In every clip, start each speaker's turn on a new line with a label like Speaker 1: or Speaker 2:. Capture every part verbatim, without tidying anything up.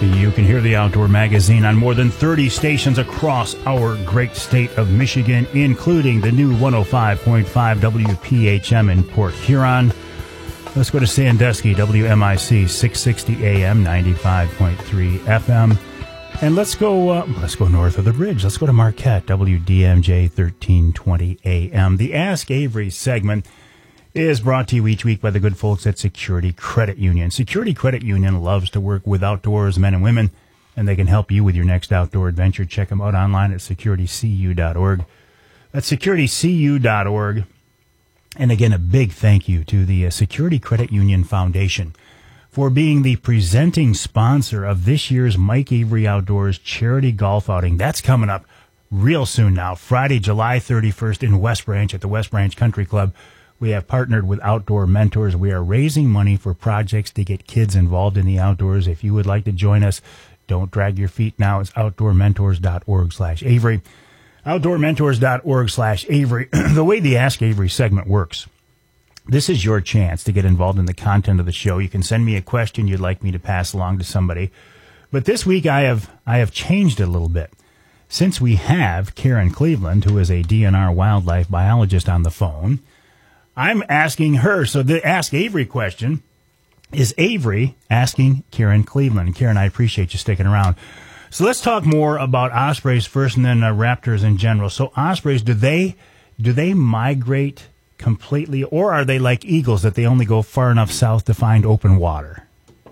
Speaker 1: You can hear the Outdoor Magazine on more than thirty stations across our great state of Michigan, including the new one oh five point five W P H M in Port Huron. Let's go to Sandusky, W M I C six sixty A M, ninety-five point three F M. And let's go uh, let's go north of the bridge. Let's go to Marquette, W D M J thirteen twenty A M. The Ask Avery segment is brought to you each week by the good folks at Security Credit Union. Security Credit Union loves to work with outdoors men and women, and they can help you with your next outdoor adventure. Check them out online at security c u dot org. That's security c u dot org. And again, a big thank you to the uh, Security Credit Union Foundation for being the presenting sponsor of this year's Mike Avery Outdoors charity golf outing. That's coming up real soon now, Friday, July thirty-first in West Branch at the West Branch Country Club. We have partnered with Outdoor Mentors. We are raising money for projects to get kids involved in the outdoors. If you would like to join us, don't drag your feet now. It's outdoor mentors dot org slash Avery. outdoor mentors dot org slash Avery. The way the Ask Avery segment works, this is your chance to get involved in the content of the show. You can send me a question you'd like me to pass along to somebody. But this week I have I have changed it a little bit. Since we have Karen Cleveland, who is a D N R wildlife biologist, on the phone, I'm asking her. So the Ask Avery question is Avery asking Karen Cleveland. Karen, I appreciate you sticking around. So let's talk more about ospreys first, and then uh, raptors in general. So ospreys, do they do they migrate completely, or are they like eagles that they only go far enough south to find open water?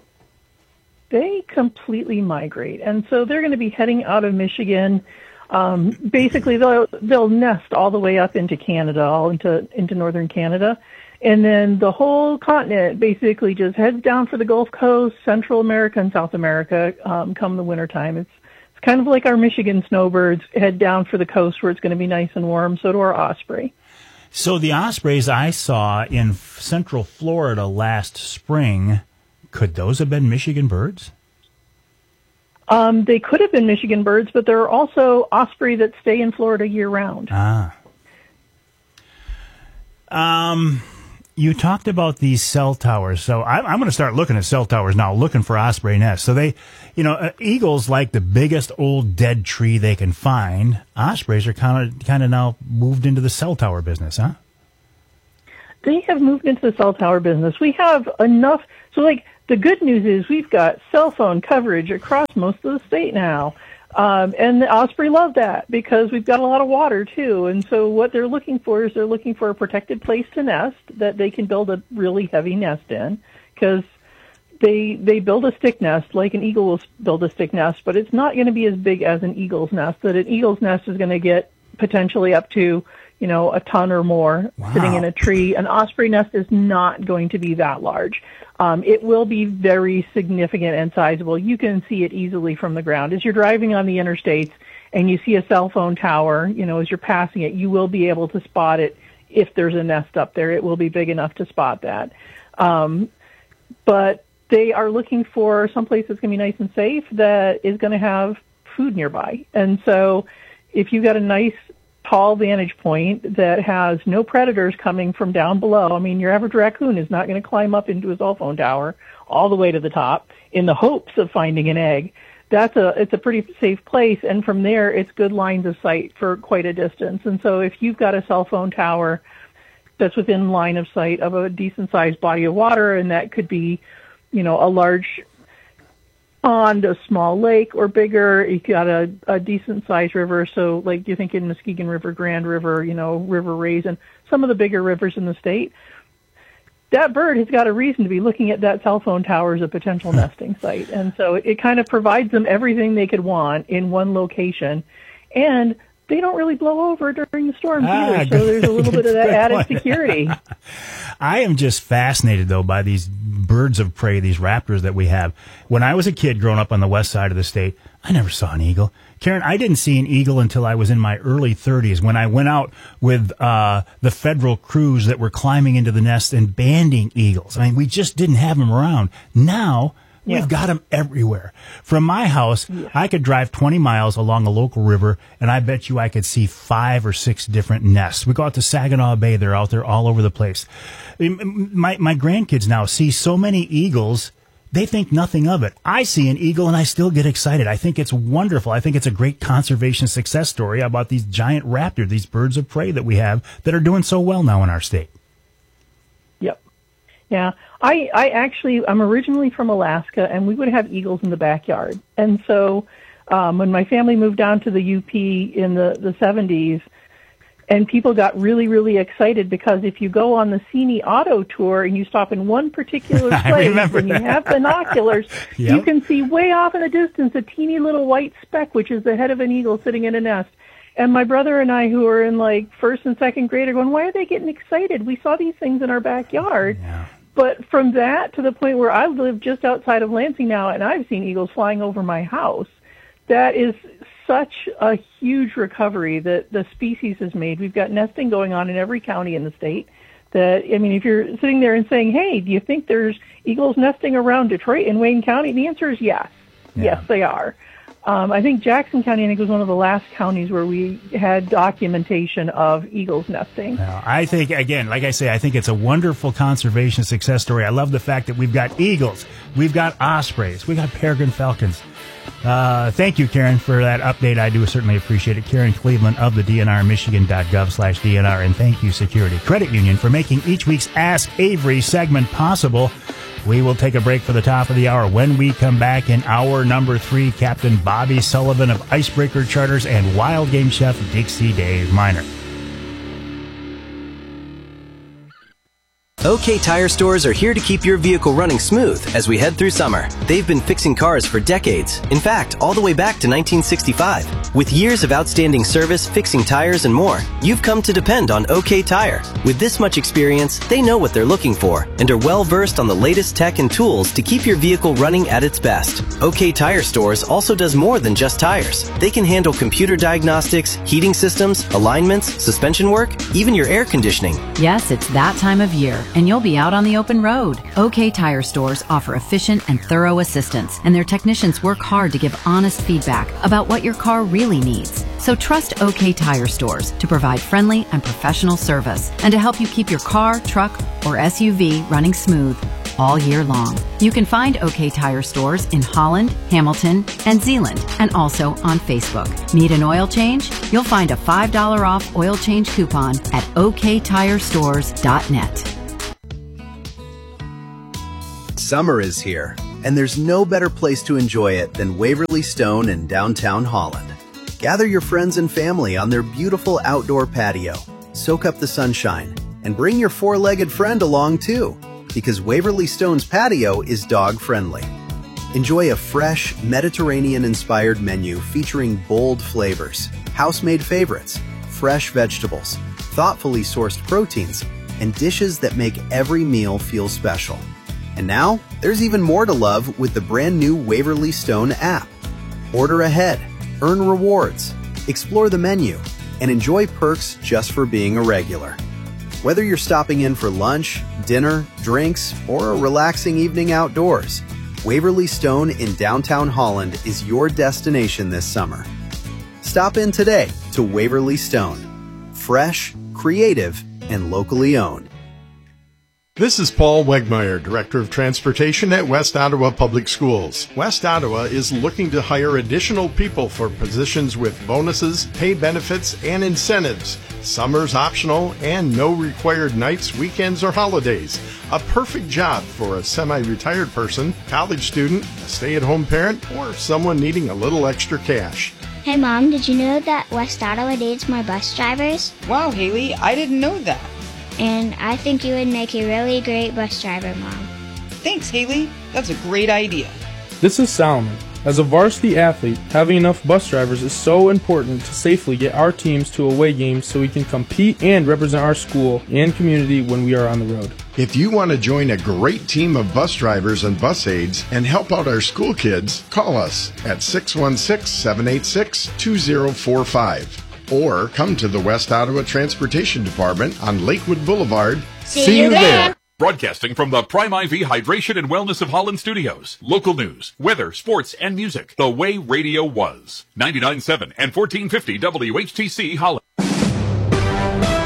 Speaker 2: They completely migrate, and so they're going to be heading out of Michigan. Um, basically, they'll they'll nest all the way up into Canada, all into into northern Canada, and then the whole continent basically just heads down for the Gulf Coast, Central America, and South America. Um, come the wintertime, it's it's kind of like our Michigan snowbirds head down for the coast where it's going to be nice and warm. So do our osprey.
Speaker 1: So the ospreys I saw in Central Florida last spring, could those have been Michigan birds?
Speaker 2: Um, they could have been Michigan birds, but there are also osprey that stay in Florida year-round.
Speaker 1: Ah. Um, you talked about these cell towers. So I, I'm going to start looking at cell towers now, looking for osprey nests. So they, you know, uh, eagles like the biggest old dead tree they can find. Ospreys are kind of kind of now moved into the cell tower business, huh?
Speaker 2: They have moved into the cell tower business. We have enough. So, like, the good news is we've got cell phone coverage across most of the state now. Um, and the osprey love that because we've got a lot of water, too. And so what they're looking for is they're looking for a protected place to nest that they can build a really heavy nest in, because they they build a stick nest like an eagle will build a stick nest, but it's not going to be as big as an eagle's nest. That an eagle's nest is going to get potentially up to, you know, a ton or more. Wow. Sitting in a tree. An osprey nest is not going to be that large. Um, it will be very significant and sizable. You can see it easily from the ground. As you're driving on the interstates and you see a cell phone tower, you know, as you're passing it, you will be able to spot it if there's a nest up there. It will be big enough to spot that. Um, but they are looking for someplace that's going to be nice and safe that is going to have food nearby. And so if you've got a nice tall vantage point that has no predators coming from down below. I mean, your average raccoon is not going to climb up into a cell phone tower all the way to the top in the hopes of finding an egg. That's a, it's a pretty safe place. And from there, it's good lines of sight for quite a distance. And so if you've got a cell phone tower that's within line of sight of a decent sized body of water, and that could be, you know, a large pond, a small lake, or bigger. You got a, a decent sized river. So like you're thinking Muskegon River, Grand River, you know, River Raisin, some of the bigger rivers in the state. That bird has got a reason to be looking at that cell phone tower as a potential nesting site. And so it, it kind of provides them everything they could want in one location. And they don't really blow over during the storms ah, either. So there's a little bit of that added point. Security.
Speaker 1: I am just fascinated, though, by these birds of prey, these raptors that we have. When I was a kid growing up on the west side of the state, I never saw an eagle. Karen, I didn't see an eagle until I was in my early thirties when I went out with uh the federal crews that were climbing into the nest and banding eagles. I mean, we just didn't have them around. Now, yeah. We've got them everywhere. From my house, yeah. I could drive twenty miles along a local river, and I bet you I could see five or six different nests. We go out to Saginaw Bay. They're out there all over the place. My, my grandkids now see so many eagles they think nothing of it. I see an eagle and I still get excited. I think it's wonderful. I think it's a great conservation success story about these giant raptors, these birds of prey that we have that are doing so well now in our state.
Speaker 2: Yep. Yeah. I, I actually, I'm originally from Alaska, and we would have eagles in the backyard. And so um, when my family moved down to the U P in the, the seventies, and people got really, really excited because if you go on the Sini Auto Tour and you stop in one particular place and you have binoculars, yep. you can see way off in the distance a teeny little white speck, which is the head of an eagle sitting in a nest. And my brother and I, who are in like first and second grade, are going, why are they getting excited? We saw these things in our backyard.
Speaker 1: Yeah.
Speaker 2: But from that to the point where I live just outside of Lansing now, and I've seen eagles flying over my house, that is such a huge recovery that the species has made. We've got nesting going on in every county in the state. That, I mean, if you're sitting there and saying, hey, do you think there's eagles nesting around Detroit and Wayne County? The answer is yes. Yeah. Yes, they are. Um, I think Jackson County, I think, was one of the last counties where we had documentation of eagles nesting.
Speaker 1: Well, I think, again, like I say, I think it's a wonderful conservation success story. I love the fact that we've got eagles, we've got ospreys, we've got peregrine falcons. Uh, thank you, Karen, for that update. I do certainly appreciate it. Karen Cleveland of the D N R, Michigan dot gov slash D N R. And thank you, Security Credit Union, for making each week's Ask Avery segment possible. We will take a break for the top of the hour. When we come back in hour number three, Captain Bobby Sullivan of Icebreaker Charters and Wild Game Chef Dixie Dave Miner.
Speaker 3: OK Tire Stores are here to keep your vehicle running smooth as we head through summer. They've been fixing cars for decades. In fact, all the way back to nineteen sixty-five. With years of outstanding service, fixing tires, and more, you've come to depend on OK Tire. With this much experience, they know what they're looking for and are well-versed on the latest tech and tools to keep your vehicle running at its best. OK Tire Stores also does more than just tires. They can handle computer diagnostics, heating systems, alignments, suspension work, even your air conditioning.
Speaker 4: Yes, it's that time of year, and you'll be out on the open road. OK Tire Stores offer efficient and thorough assistance, and their technicians work hard to give honest feedback about what your car really needs. So trust OK Tire Stores to provide friendly and professional service and to help you keep your car, truck, or S U V running smooth all year long. You can find OK Tire Stores in Holland, Hamilton, and Zeeland, and also on Facebook. Need an oil change? You'll find a five dollars off oil change coupon at O K tire stores dot net.
Speaker 5: Summer is here, and there's no better place to enjoy it than Waverly Stone in downtown Holland. Gather your friends and family on their beautiful outdoor patio, soak up the sunshine, and bring your four-legged friend along too, because Waverly Stone's patio is dog-friendly. Enjoy a fresh, Mediterranean-inspired menu featuring bold flavors, house-made favorites, fresh vegetables, thoughtfully sourced proteins, and dishes that make every meal feel special. And now, there's even more to love with the brand new Waverly Stone app. Order ahead, earn rewards, explore the menu, and enjoy perks just for being a regular. Whether you're stopping in for lunch, dinner, drinks, or a relaxing evening outdoors, Waverly Stone in downtown Holland is your destination this summer. Stop in today to Waverly Stone. Fresh, creative, and locally owned.
Speaker 6: This is Paul Wegmeyer, Director of Transportation at West Ottawa Public Schools. West Ottawa is looking to hire additional people for positions with bonuses, pay benefits, and incentives. Summer's optional and no required nights, weekends, or holidays. A perfect job for a semi-retired person, college student, a stay-at-home parent, or someone needing a little extra cash.
Speaker 7: Hey Mom, did you know that West Ottawa needs more bus drivers?
Speaker 8: Wow, Haley, I didn't know that.
Speaker 7: And I think you would make a really great bus driver, Mom.
Speaker 8: Thanks, Haley. That's a great idea.
Speaker 9: This is Salomon. As a varsity athlete, having enough bus drivers is so important to safely get our teams to away games so we can compete and represent our school and community when we are on the road.
Speaker 6: If you want to join a great team of bus drivers and bus aides and help out our school kids, call us at six one six, seven eight six, two zero four five. Or come to the West Ottawa Transportation Department on Lakewood Boulevard.
Speaker 7: See, See you there. there.
Speaker 10: Broadcasting from the Prime I V Hydration and Wellness of Holland studios. Local news, weather, sports, and music. The way radio was. ninety-nine point seven and fourteen fifty W H T C Holland.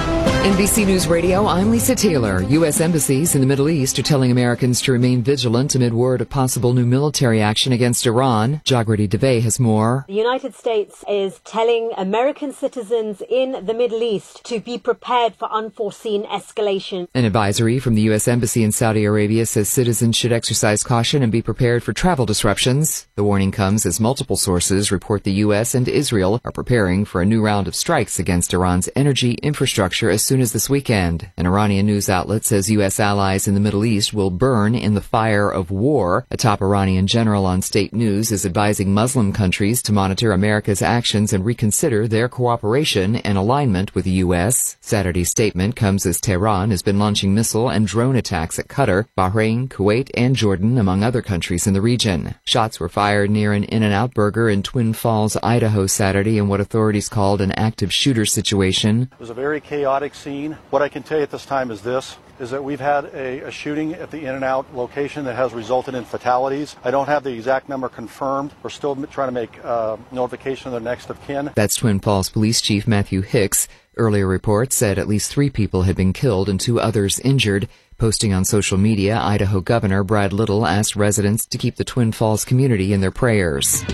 Speaker 11: N B C News Radio, I'm Lisa Taylor. U S embassies in the Middle East are telling Americans to remain vigilant amid word of possible new military action against Iran. Jagrati Dave has more.
Speaker 12: The United States is telling American citizens in the Middle East to be prepared for unforeseen escalation.
Speaker 11: An advisory from the U S Embassy in Saudi Arabia says citizens should exercise caution and be prepared for travel disruptions. The warning comes as multiple sources report the U S and Israel are preparing for a new round of strikes against Iran's energy infrastructure as soon as this weekend. An Iranian news outlet says U S allies in the Middle East will burn in the fire of war. A top Iranian general on state news is advising Muslim countries to monitor America's actions and reconsider their cooperation and alignment with the U S. Saturday's statement comes as Tehran has been launching missile and drone attacks at Qatar, Bahrain, Kuwait, and Jordan, among other countries in the region. Shots were fired near an In-N-Out Burger in Twin Falls, Idaho Saturday in what authorities called an active shooter situation.
Speaker 13: It was a very chaotic scene. What I can tell you at this time is this, is that we've had a, a shooting at the In-N-Out location that has resulted in fatalities. I don't have the exact number confirmed. We're still trying to make uh, notification of the next of kin.
Speaker 11: That's Twin Falls Police Chief Matthew Hicks. Earlier reports said at least three people had been killed and two others injured. Posting on social media, Idaho Governor Brad Little asked residents to keep the Twin Falls community in their prayers.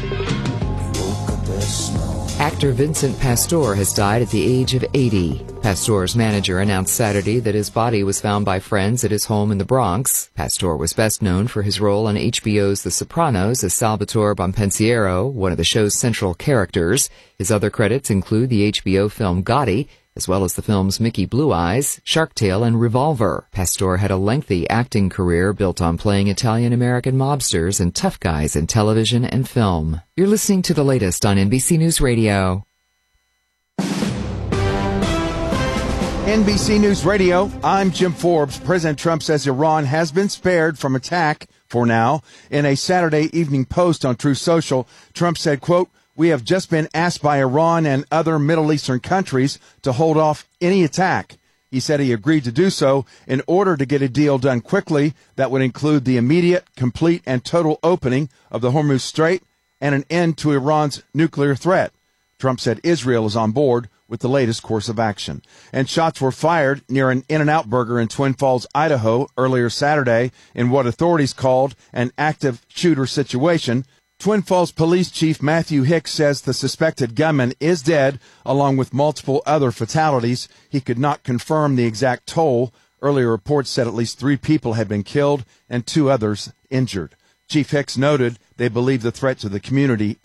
Speaker 11: Actor Vincent Pastore has died at the age of eighty. Pastore's manager announced Saturday that his body was found by friends at his home in the Bronx. Pastore was best known for his role on H B O's The Sopranos as Salvatore Bonpensiero, one of the show's central characters. His other credits include the H B O film Gotti, as well as the films Mickey Blue Eyes, Shark Tale, and Revolver. Pastore had a lengthy acting career built on playing Italian-American mobsters and tough guys in television and film. You're listening to the latest on N B C News Radio.
Speaker 14: N B C News Radio, I'm Jim Forbes. President Trump says Iran has been spared from attack for now. In a Saturday Evening Post on Truth Social, Trump said, quote, "We have just been asked by Iran and other Middle Eastern countries to hold off any attack." He said he agreed to do so in order to get a deal done quickly that would include the immediate, complete, and total opening of the Hormuz Strait and an end to Iran's nuclear threat. Trump said Israel is on board with the latest course of action. And shots were fired near an In-N-Out Burger in Twin Falls, Idaho, earlier Saturday in what authorities called an active shooter situation. Twin Falls Police Chief Matthew Hicks says the suspected gunman is dead, along with multiple other fatalities. He could not confirm the exact toll. Earlier reports said at least three people had been killed and two others injured. Chief Hicks noted they believe the threat to the community